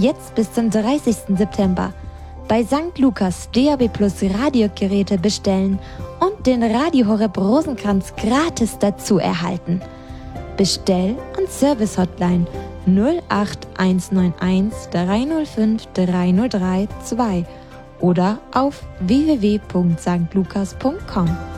Jetzt bis zum 30. September bei St. Lukas DAB+ Radiogeräte bestellen und den Radio Horeb Rosenkranz gratis dazu erhalten. Bestell- und Service-Hotline 08191 305 303 2 oder auf www.stlukas.com.